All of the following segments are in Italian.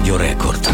Radio Record.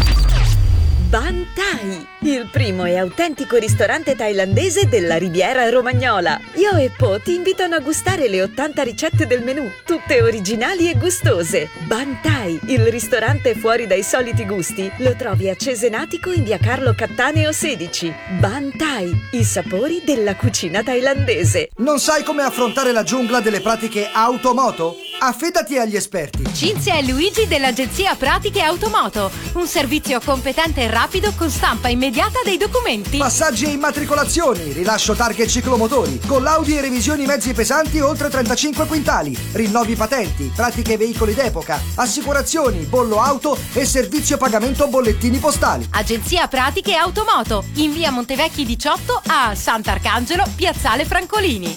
Ban Thai, il primo e autentico ristorante thailandese della Riviera Romagnola. Io e Po ti invitano a gustare le 80 ricette del menù, tutte originali e gustose. Ban Thai, il ristorante fuori dai soliti gusti, lo trovi a Cesenatico in via Carlo Cattaneo 16. Ban Thai, i sapori della cucina thailandese. Non sai come affrontare la giungla delle pratiche automoto? Affidati agli esperti. Cinzia e Luigi dell'agenzia Pratiche Automoto, un servizio competente e rapido con stampa immediata dei documenti. Passaggi e immatricolazioni, rilascio targhe e ciclomotori, collaudi e revisioni mezzi pesanti oltre 35 quintali, rinnovi patenti, pratiche veicoli d'epoca, assicurazioni, bollo auto e servizio pagamento bollettini postali. Agenzia Pratiche Automoto, in via Montevecchi 18 a Sant'Arcangelo, piazzale Francolini.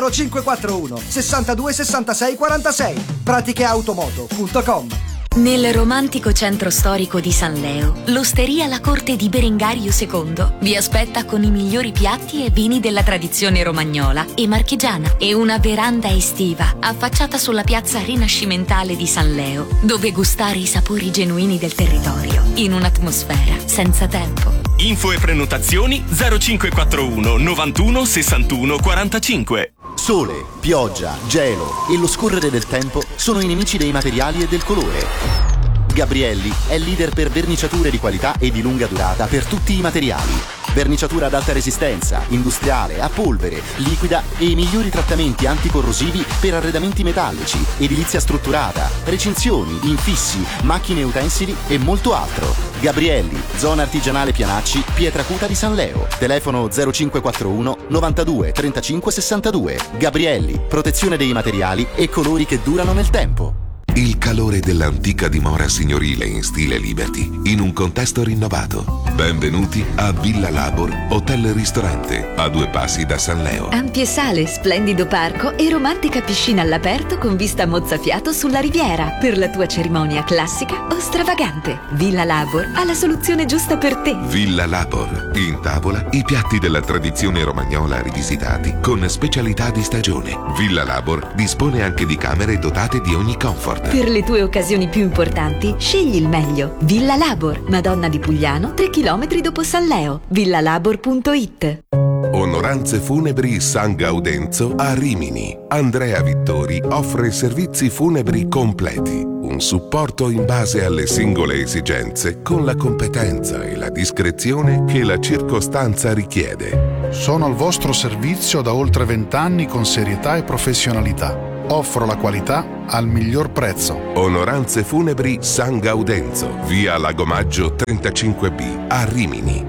0541 62 66 46. praticheautomoto.com. Nel romantico centro storico di San Leo, l'osteria La Corte di Berengario II vi aspetta con i migliori piatti e vini della tradizione romagnola e marchigiana e una veranda estiva affacciata sulla piazza rinascimentale di San Leo, dove gustare i sapori genuini del territorio in un'atmosfera senza tempo. Info e prenotazioni 0541 91 61 45. Sole, pioggia, gelo e lo scorrere del tempo sono i nemici dei materiali e del colore. Gabrielli è leader per verniciature di qualità e di lunga durata per tutti i materiali. Verniciatura ad alta resistenza, industriale, a polvere, liquida e i migliori trattamenti anticorrosivi per arredamenti metallici, edilizia strutturata, recinzioni, infissi, macchine e utensili e molto altro. Gabrielli, zona artigianale Pianacci, Pietracuta di San Leo. Telefono 0541 92 35 62. Gabrielli, protezione dei materiali e colori che durano nel tempo. Il calore dell'antica dimora signorile in stile Liberty, in un contesto rinnovato. Benvenuti a Villa Labor Hotel e Ristorante, a 2 passi da San Leo. Ampie sale, splendido parco e romantica piscina all'aperto con vista mozzafiato sulla riviera. Per la tua cerimonia classica o stravagante, Villa Labor ha la soluzione giusta per te. Villa Labor, in tavola i piatti della tradizione romagnola rivisitati con specialità di stagione. Villa Labor dispone anche di camere dotate di ogni comfort. Per le tue occasioni più importanti, scegli il meglio. Villa Labor, Madonna di Pugliano, 3 chilometri dopo San Leo. villalabor.it. Onoranze Funebri San Gaudenzo a Rimini. Andrea Vittori offre servizi funebri completi. Un supporto in base alle singole esigenze con la competenza e la discrezione che la circostanza richiede. Sono al vostro servizio da oltre 20 anni con serietà e professionalità. Offro la qualità al miglior prezzo. Onoranze Funebri San Gaudenzo, via Lagomaggio 35B a Rimini.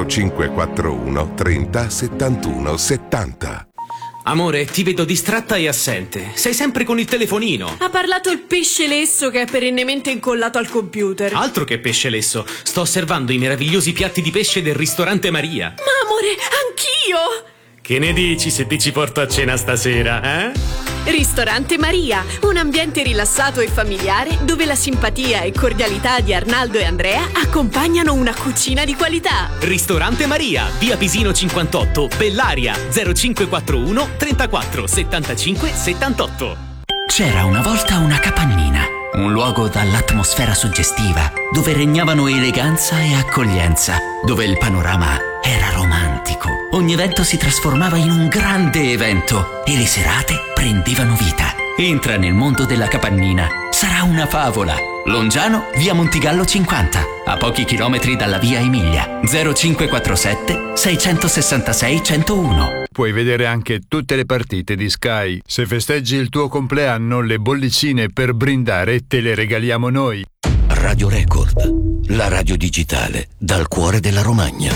0541 30 71 70. Amore, ti vedo distratta e assente. Sei sempre con il telefonino. Ha parlato il pesce lesso che è perennemente incollato al computer. Altro che pesce lesso. Sto osservando i meravigliosi piatti di pesce del ristorante Maria. Ma amore, anch'io! Che ne dici se ti ci porto a cena stasera, eh? Ristorante Maria, un ambiente rilassato e familiare dove la simpatia e cordialità di Arnaldo e Andrea accompagnano una cucina di qualità. Ristorante Maria, via Pisino 58, Bellaria, 0541 34 75 78. C'era una volta una capannina, un luogo dall'atmosfera suggestiva, dove regnavano eleganza e accoglienza, dove il panorama era romantico. Ogni evento si trasformava in un grande evento e le serate prendevano vita. Entra nel mondo della capannina. Sarà una favola. Longiano, via Montigallo 50, a pochi chilometri dalla via Emilia. 0547 666 101. Puoi vedere anche tutte le partite di Sky. Se festeggi il tuo compleanno, le bollicine per brindare te le regaliamo noi. Radio Record, la radio digitale dal cuore della Romagna.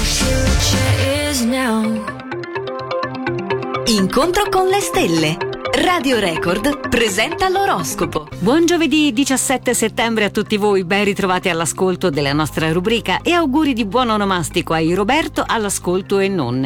Incontro con le stelle. Radio Record presenta l'oroscopo. Buon giovedì 17 settembre a tutti voi, ben ritrovati all'ascolto della nostra rubrica e auguri di buon onomastico ai Roberto all'ascolto e non.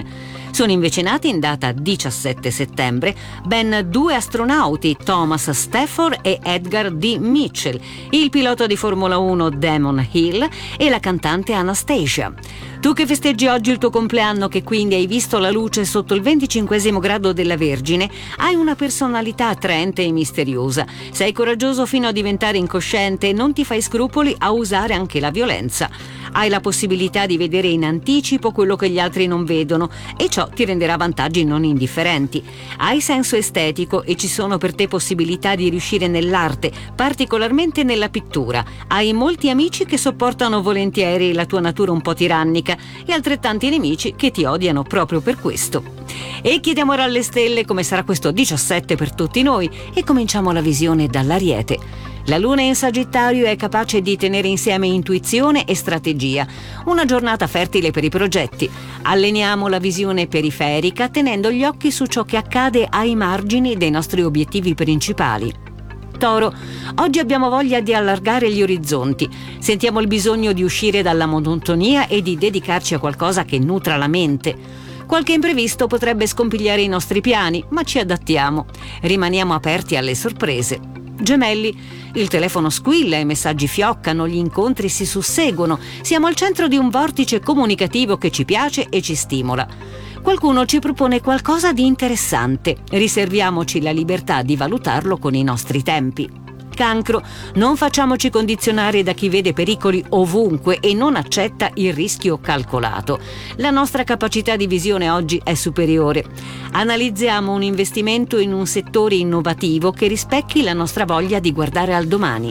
Sono invece nati in data 17 settembre ben 2 astronauti, Thomas Stafford e Edgar D. Mitchell, il pilota di Formula 1 Damon Hill e la cantante Anastasia. Tu che festeggi oggi il tuo compleanno, che quindi hai visto la luce sotto il 25° grado della Vergine, hai una personalità attraente e misteriosa. Sei coraggioso fino a diventare incosciente e non ti fai scrupoli a usare anche la violenza. Hai la possibilità di vedere in anticipo quello che gli altri non vedono e ciò ti renderà vantaggi non indifferenti. Hai senso estetico e ci sono per te possibilità di riuscire nell'arte, particolarmente nella pittura. Hai molti amici che sopportano volentieri la tua natura un po' tirannica e altrettanti nemici che ti odiano proprio per questo. E chiediamo ora alle stelle come sarà questo 17 per tutti noi e cominciamo la visione dall'Ariete. La luna in Sagittario è capace di tenere insieme intuizione e strategia. Una giornata fertile per i progetti. Alleniamo la visione periferica tenendo gli occhi su ciò che accade ai margini dei nostri obiettivi principali. Toro, oggi abbiamo voglia di allargare gli orizzonti. Sentiamo il bisogno di uscire dalla monotonia e di dedicarci a qualcosa che nutra la mente. Qualche imprevisto potrebbe scompigliare i nostri piani, ma ci adattiamo. Rimaniamo aperti alle sorprese. Gemelli, il telefono squilla, i messaggi fioccano, gli incontri si susseguono. Siamo al centro di un vortice comunicativo che ci piace e ci stimola. Qualcuno ci propone qualcosa di interessante. Riserviamoci la libertà di valutarlo con i nostri tempi. Cancro, non facciamoci condizionare da chi vede pericoli ovunque e non accetta il rischio calcolato. La nostra capacità di visione oggi è superiore. Analizziamo un investimento in un settore innovativo che rispecchi la nostra voglia di guardare al domani.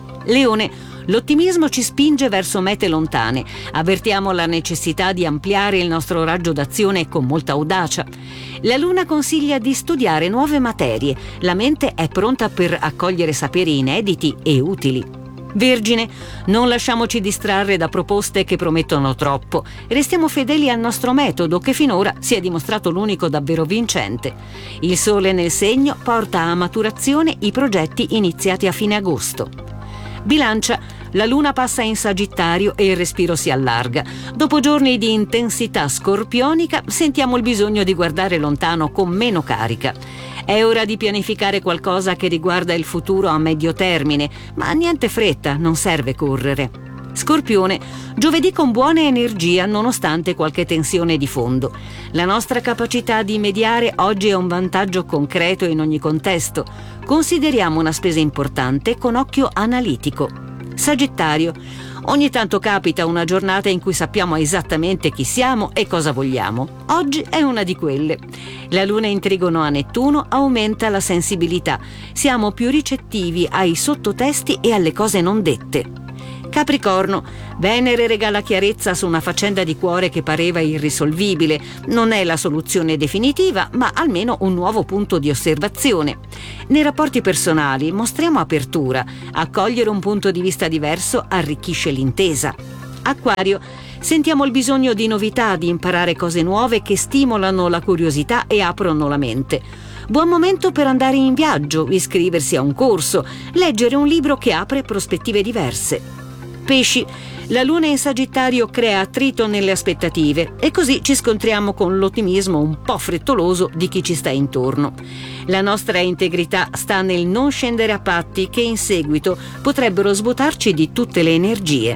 Leone, l'ottimismo ci spinge verso mete lontane. Avvertiamo la necessità di ampliare il nostro raggio d'azione con molta audacia. La luna consiglia di studiare nuove materie. La mente è pronta per accogliere saperi inediti e utili. Vergine, non lasciamoci distrarre da proposte che promettono troppo. Restiamo fedeli al nostro metodo che finora si è dimostrato l'unico davvero vincente. Il sole nel segno porta a maturazione i progetti iniziati a fine agosto. Bilancia, la luna passa in Sagittario e il respiro si allarga. Dopo giorni di intensità scorpionica sentiamo il bisogno di guardare lontano con meno carica. È ora di pianificare qualcosa che riguarda il futuro a medio termine, ma niente fretta, non serve correre. Scorpione, giovedì con buona energia nonostante qualche tensione di fondo. La nostra capacità di mediare oggi è un vantaggio concreto in ogni contesto. Consideriamo una spesa importante con occhio analitico. Sagittario, ogni tanto capita una giornata in cui sappiamo esattamente chi siamo e cosa vogliamo. Oggi è una di quelle. La luna in trigono a Nettuno aumenta la sensibilità. Siamo più ricettivi ai sottotesti e alle cose non dette. Capricorno, Venere regala chiarezza su una faccenda di cuore che pareva irrisolvibile. Non è la soluzione definitiva, ma almeno un nuovo punto di osservazione. Nei rapporti personali mostriamo apertura. Accogliere un punto di vista diverso arricchisce l'intesa. Acquario, sentiamo il bisogno di novità, di imparare cose nuove che stimolano la curiosità e aprono la mente. Buon momento per andare in viaggio, iscriversi a un corso, leggere un libro che apre prospettive diverse. Pesci, la luna in Sagittario crea attrito nelle aspettative e così ci scontriamo con l'ottimismo un po' frettoloso di chi ci sta intorno. La nostra integrità sta nel non scendere a patti che in seguito potrebbero svuotarci di tutte le energie.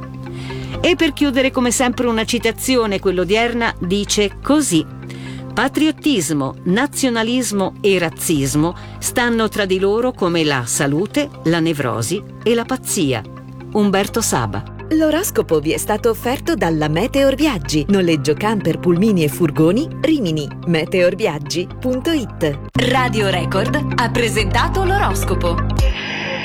E per chiudere come sempre una citazione, quella odierna dice così: patriottismo, nazionalismo e razzismo stanno tra di loro come la salute, la nevrosi e la pazzia. Umberto Saba. L'oroscopo vi è stato offerto dalla Meteor Viaggi. Noleggio camper, pulmini e furgoni, Rimini. meteorviaggi.it. Radio Record ha presentato l'oroscopo.